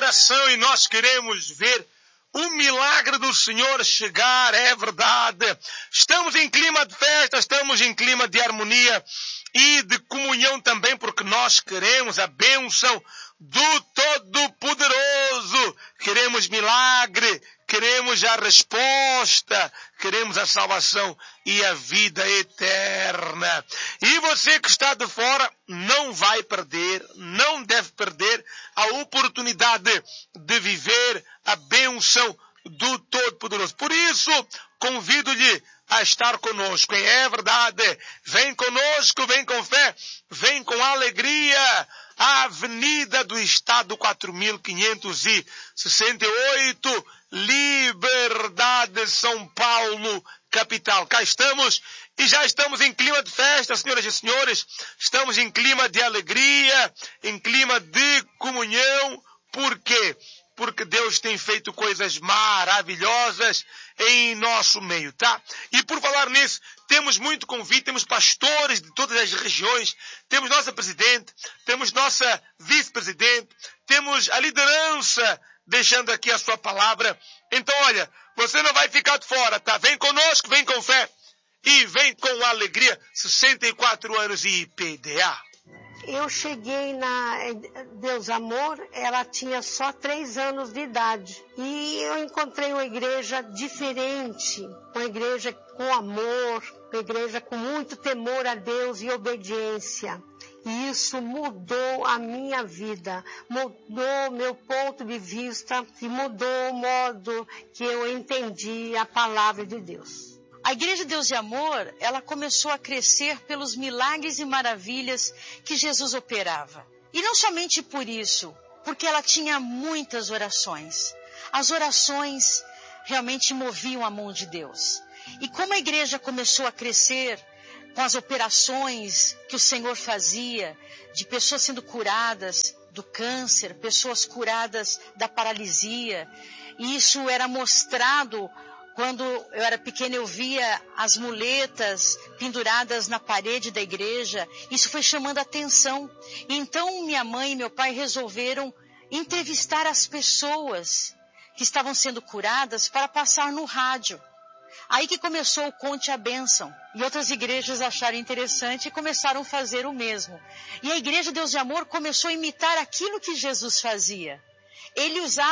coração e nós queremos ver o milagre do Senhor chegar, é verdade. Estamos em clima de festa, estamos em clima de harmonia e de comunhão também, porque nós queremos a bênção do Todo-Poderoso. Queremos milagre, queremos a resposta, queremos a salvação e a vida eterna. E você que está de fora não vai perder, não deve perder a oportunidade de viver a bênção do Todo-Poderoso. Por isso, convido-lhe a estar conosco. É verdade. Vem conosco, vem com fé, vem com alegria. A Avenida do Estado 4568, Liberdade, São Paulo, capital. Cá estamos e já estamos em clima de festa, senhoras e senhores. Estamos em clima de alegria, em clima de comunhão. Por quê? Porque Deus tem feito coisas maravilhosas em nosso meio, tá? E por falar nisso, temos muito convite, temos pastores de todas as regiões, temos nossa presidente, temos nossa vice-presidente, temos a liderança deixando aqui a sua palavra. Então, olha, você não vai ficar de fora, tá? Vem conosco, vem com fé e vem com alegria. 64 anos e PDA. Eu cheguei na Deus Amor, ela tinha só 3 anos de idade. E eu encontrei uma igreja diferente, uma igreja com amor, uma igreja com muito temor a Deus e obediência. E isso mudou a minha vida, mudou meu ponto de vista e mudou o modo que eu entendi a palavra de Deus. A Igreja Deus de Amor, ela começou a crescer pelos milagres e maravilhas que Jesus operava. E não somente por isso, porque ela tinha muitas orações. As orações realmente moviam a mão de Deus. E como a igreja começou a crescer com as operações que o Senhor fazia, de pessoas sendo curadas do câncer, pessoas curadas da paralisia, e isso era mostrado. Quando eu era pequena, eu via as muletas penduradas na parede da igreja. Isso foi chamando a atenção. Então, minha mãe e meu pai resolveram entrevistar as pessoas que estavam sendo curadas para passar no rádio. Aí que começou o Conte a Bênção. E outras igrejas acharam interessante e começaram a fazer o mesmo. E a Igreja Deus de Amor começou a imitar aquilo que Jesus fazia. Ele usava